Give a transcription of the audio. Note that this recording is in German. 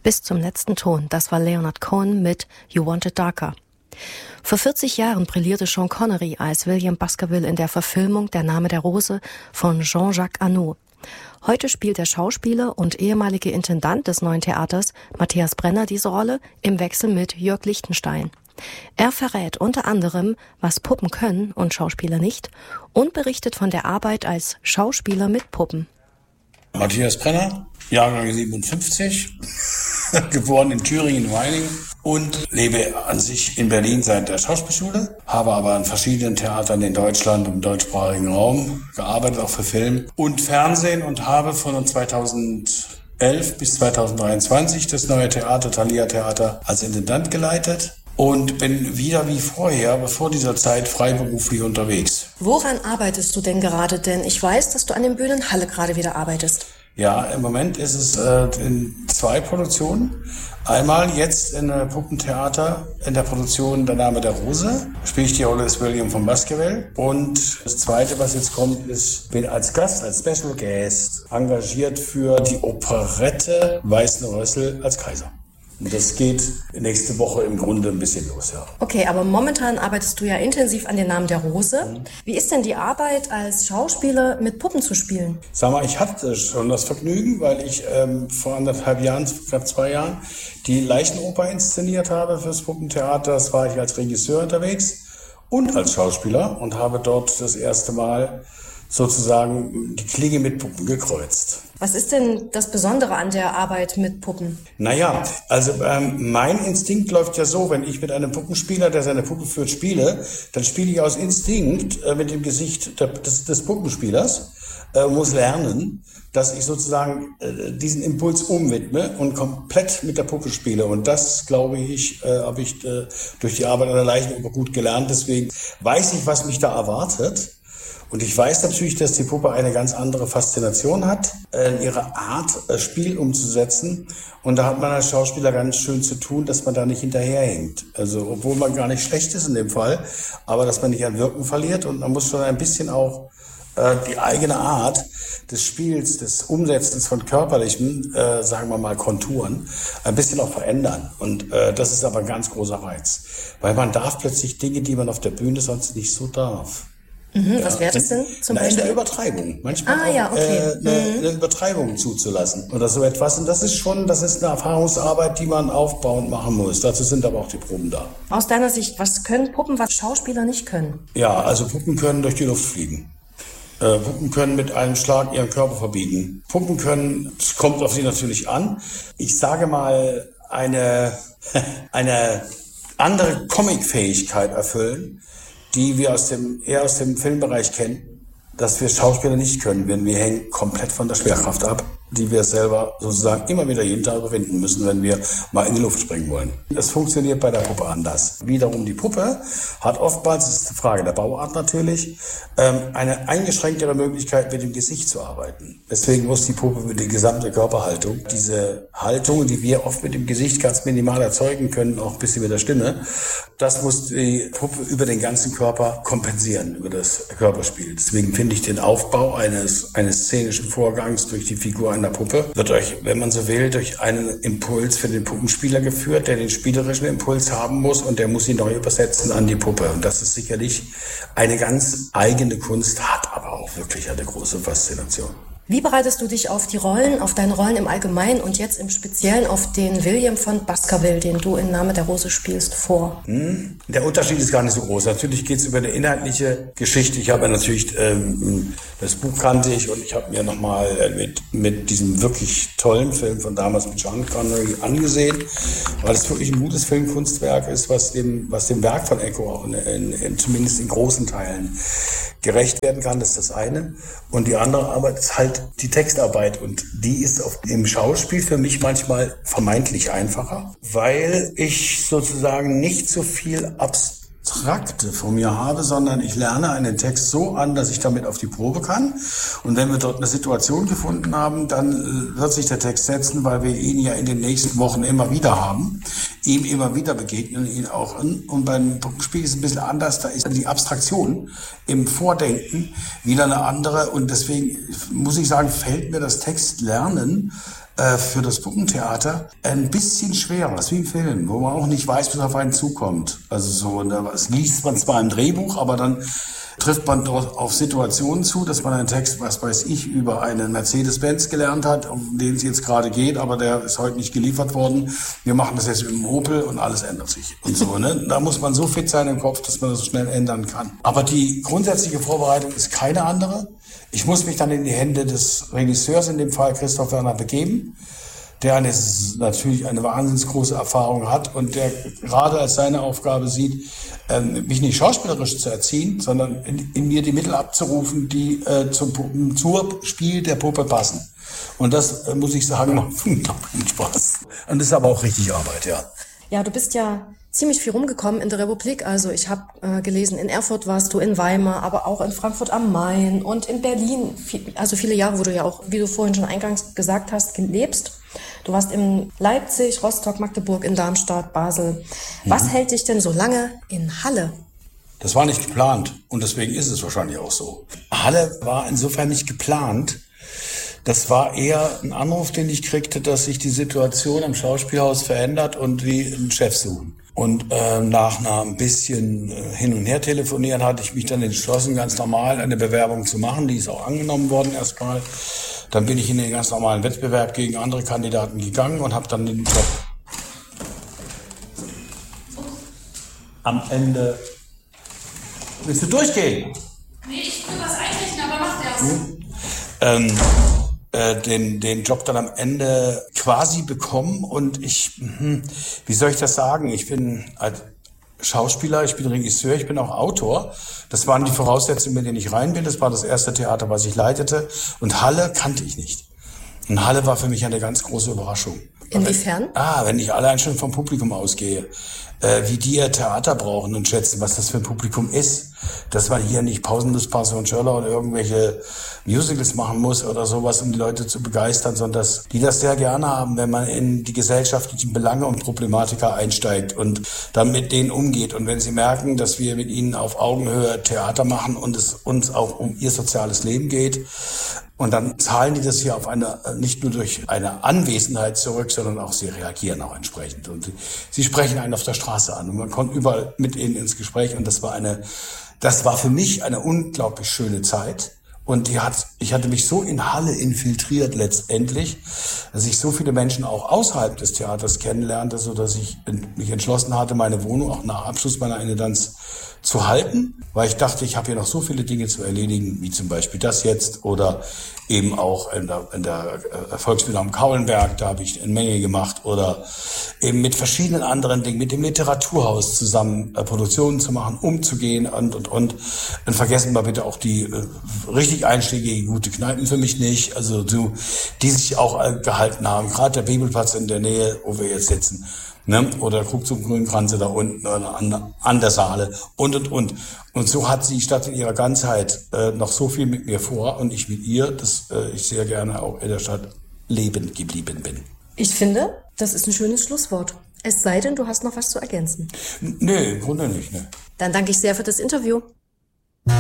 Bis zum letzten Ton. Das war Leonard Cohen mit You Want It Darker. Vor 40 Jahren brillierte Sean Connery als William Baskerville in der Verfilmung Der Name der Rose von Jean-Jacques Annaud. Heute spielt der Schauspieler und ehemalige Intendant des Neuen Theaters Matthias Brenner diese Rolle im Wechsel mit Jörg Lichtenstein. Er verrät unter anderem, was Puppen können und Schauspieler nicht, und berichtet von der Arbeit als Schauspieler mit Puppen. Matthias Brenner, Jahrgang 57, geboren in Thüringen-Weining und lebe an sich in Berlin seit der Schauspielschule, habe aber an verschiedenen Theatern in Deutschland und im deutschsprachigen Raum gearbeitet, auch für Film und Fernsehen, und habe von 2011 bis 2023 das Neue Theater, Thalia Theater, als Intendant geleitet. Und bin wieder wie vorher, bevor dieser Zeit, freiberuflich unterwegs. Woran arbeitest du denn gerade? Denn ich weiß, dass du an den Bühnen Halle gerade wieder arbeitest. Ja, im Moment ist es in 2 Produktionen. Einmal jetzt in der Puppentheater, in der Produktion Der Name der Rose, spiele ich die Rolle des William von Baskerville. Und das Zweite, was jetzt kommt, ist, bin als Gast, als Special Guest, engagiert für die Operette Weißen Rössel als Kaiser. Und das geht nächste Woche im Grunde ein bisschen los, ja. Okay, aber momentan arbeitest du ja intensiv an den Namen der Rose. Wie ist denn die Arbeit als Schauspieler mit Puppen zu spielen? Sag mal, ich hatte schon das Vergnügen, weil ich vor 1,5 Jahren, knapp 2 Jahren, die Leichenoper inszeniert habe fürs Puppentheater. Das war ich als Regisseur unterwegs und als Schauspieler und habe dort das erste Mal sozusagen die Klinge mit Puppen gekreuzt. Was ist denn das Besondere an der Arbeit mit Puppen? Naja, also mein Instinkt läuft ja so, wenn ich mit einem Puppenspieler, der seine Puppe führt, spiele, dann spiele ich aus Instinkt mit dem Gesicht des Puppenspielers, muss lernen, dass ich sozusagen diesen Impuls umwidme und komplett mit der Puppe spiele. Und das, glaube ich, habe ich durch die Arbeit an der Leichenoper gut gelernt. Deswegen weiß ich, was mich da erwartet. Und ich weiß natürlich, dass die Puppe eine ganz andere Faszination hat, in ihrer Art, Spiel umzusetzen. Und da hat man als Schauspieler ganz schön zu tun, dass man da nicht hinterherhängt. Also, obwohl man gar nicht schlecht ist in dem Fall, aber dass man nicht an Wirken verliert. Und man muss schon ein bisschen auch die eigene Art des Spiels, des Umsetzens von körperlichen, sagen wir mal, Konturen, ein bisschen auch verändern. Und das ist aber ein ganz großer Reiz. Weil man darf plötzlich Dinge, die man auf der Bühne sonst nicht so darf. Ja. Was wäre das denn zum Beispiel? In der Übertreibung. Manchmal auch eine Übertreibung zuzulassen oder so etwas. Und das ist eine Erfahrungsarbeit, die man aufbauend machen muss. Dazu sind aber auch die Proben da. Aus deiner Sicht, was können Puppen, was Schauspieler nicht können? Ja, also Puppen können durch die Luft fliegen. Puppen können mit einem Schlag ihren Körper verbiegen. Puppen können, es kommt auf sie natürlich an, ich sage mal, eine andere Comic-Fähigkeit erfüllen, die wir eher aus dem Filmbereich kennen, dass wir Schauspieler nicht können. Wir hängen komplett von der Schwerkraft ab, die wir selber sozusagen immer wieder jeden Tag überwinden müssen, wenn wir mal in die Luft springen wollen. Das funktioniert bei der Puppe anders. Wiederum die Puppe hat oftmals, das ist eine Frage der Bauart natürlich, eine eingeschränktere Möglichkeit, mit dem Gesicht zu arbeiten. Deswegen muss die Puppe mit der gesamten Körperhaltung, diese Haltung, die wir oft mit dem Gesicht ganz minimal erzeugen können, auch ein bisschen mit der Stimme, das muss die Puppe über den ganzen Körper kompensieren, über das Körperspiel. Deswegen finde ich den Aufbau eines szenischen Vorgangs durch die Figur einer Puppe wird euch, wenn man so will, durch einen Impuls für den Puppenspieler geführt, der den spielerischen Impuls haben muss und der muss ihn neu übersetzen an die Puppe. Und das ist sicherlich eine ganz eigene Kunst, hat aber auch wirklich eine große Faszination. Wie bereitest du dich auf die Rollen, auf deine Rollen im Allgemeinen und jetzt im Speziellen auf den William von Baskerville, den du in Name der Rose spielst, vor? Der Unterschied ist gar nicht so groß. Natürlich geht es über eine inhaltliche Geschichte. Ich habe natürlich, das Buch kannte ich und ich habe mir nochmal mit diesem wirklich tollen Film von damals mit Sean Connery angesehen, weil es wirklich ein gutes Filmkunstwerk ist, was dem Werk von Eco auch zumindest in großen Teilen gerecht werden kann. Das ist das eine. Und die andere Arbeit ist halt die Textarbeit. Und die ist im Schauspiel für mich manchmal vermeintlich einfacher, weil ich sozusagen nicht so viel Abstrakte von mir habe, sondern ich lerne einen Text so an, dass ich damit auf die Probe kann. Und wenn wir dort eine Situation gefunden haben, dann wird sich der Text setzen, weil wir ihn ja in den nächsten Wochen immer wieder haben, ihm immer wieder begegnen, ihn auch. Und beim Puppenspiel ist es ein bisschen anders, da ist die Abstraktion im Vordenken wieder eine andere. Und deswegen muss ich sagen, fällt mir das Textlernen für das Puppentheater ein bisschen schwerer, das ist wie im Film, wo man auch nicht weiß, was auf einen zukommt. Also so, das liest man zwar im Drehbuch, aber dann trifft man dort auf Situationen zu, dass man einen Text, was weiß ich, über einen Mercedes-Benz gelernt hat, um den es jetzt gerade geht, aber der ist heute nicht geliefert worden. Wir machen das jetzt mit dem Opel und alles ändert sich. Und so, ne? Da muss man so fit sein im Kopf, dass man das so schnell ändern kann. Aber die grundsätzliche Vorbereitung ist keine andere. Ich muss mich dann in die Hände des Regisseurs, in dem Fall Christoph Werner, begeben, der natürlich eine wahnsinnig große Erfahrung hat und der gerade als seine Aufgabe sieht, mich nicht schauspielerisch zu erziehen, sondern in mir die Mittel abzurufen, die zum Spiel der Puppe passen. Und das, muss ich sagen, macht unglaublichen Spaß. Und das ist aber auch richtig Arbeit, ja. Ja, du bist ja ziemlich viel rumgekommen in der Republik. Also ich habe gelesen, in Erfurt warst du, in Weimar, aber auch in Frankfurt am Main und in Berlin. Also viele Jahre, wo du ja auch, wie du vorhin schon eingangs gesagt hast, lebst. Du warst in Leipzig, Rostock, Magdeburg, in Darmstadt, Basel. Was hält dich denn so lange in Halle? Das war nicht geplant und deswegen ist es wahrscheinlich auch so. Halle war insofern nicht geplant. Das war eher ein Anruf, den ich kriegte, dass sich die Situation am Schauspielhaus verändert und die einen Chef suchen. Und nach ein bisschen hin und her telefonieren hatte ich mich dann entschlossen, ganz normal eine Bewerbung zu machen. Die ist auch angenommen worden erstmal. Dann bin ich in den ganz normalen Wettbewerb gegen andere Kandidaten gegangen und habe dann den Job am Ende... Willst du durchgehen? Nee, ich will was einrichten, aber mach das. Den Job dann am Ende quasi bekommen und wie soll ich das sagen? Ich bin als Schauspieler, ich bin Regisseur, ich bin auch Autor. Das waren die Voraussetzungen, mit denen ich rein bin. Das war das erste Theater, was ich leitete. Und Halle kannte ich nicht. Und Halle war für mich eine ganz große Überraschung. Inwiefern? Wenn ich allein schon vom Publikum ausgehe, wie die ihr Theater brauchen und schätzen, was das für ein Publikum ist, dass man hier nicht Pausenlos, Passion Schöller oder irgendwelche Musicals machen muss oder sowas, um die Leute zu begeistern, sondern dass die das sehr gerne haben, wenn man in die gesellschaftlichen Belange und Problematika einsteigt und dann mit denen umgeht. Und wenn sie merken, dass wir mit ihnen auf Augenhöhe Theater machen und es uns auch um ihr soziales Leben geht, und dann zahlen die das hier auf nicht nur durch eine Anwesenheit zurück, sondern auch sie reagieren auch entsprechend. Und sie sprechen einen auf der Straße an und man kommt überall mit ihnen ins Gespräch. Und das war für mich eine unglaublich schöne Zeit. Und ich hatte mich so in Halle infiltriert letztendlich, dass ich so viele Menschen auch außerhalb des Theaters kennenlernte, so dass ich mich entschlossen hatte, meine Wohnung auch nach Abschluss meiner Intendanz zu halten, weil ich dachte, ich habe hier noch so viele Dinge zu erledigen, wie zum Beispiel das jetzt oder eben auch in der Volksbühne am Kaulenberg, da habe ich eine Menge gemacht oder eben mit verschiedenen anderen Dingen, mit dem Literaturhaus zusammen Produktionen zu machen, umzugehen und. Und vergessen wir bitte auch die richtig einschlägige gute Kneipen für mich nicht, also die sich auch gehalten haben, gerade der Bibelplatz in der Nähe, wo wir jetzt sitzen. Ne? Oder guckt zum Grünkranze da unten an der Saale und. Und so hat die Stadt in ihrer Ganzheit noch so viel mit mir vor und ich mit ihr, dass ich sehr gerne auch in der Stadt leben geblieben bin. Ich finde, das ist ein schönes Schlusswort. Es sei denn, du hast noch was zu ergänzen. Nee, im Grunde nicht. Ne. Dann danke ich sehr für das Interview.